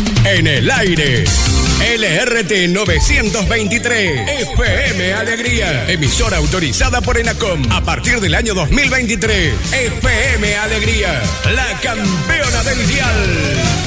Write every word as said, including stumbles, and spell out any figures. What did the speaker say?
En el aire, L R T novecientos veintitrés, F M Alegría, emisora autorizada por ENACOM a partir del año dos mil veintitrés. F M Alegría, la campeona del dial.